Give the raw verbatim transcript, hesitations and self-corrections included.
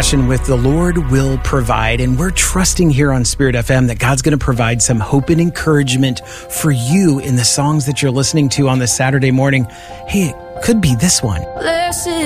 Passion with The Lord Will Provide. And we're trusting here on Spirit F M that God's going to provide some hope and encouragement for you in the songs that you're listening to on this Saturday morning. Hey, it could be this one. Blessed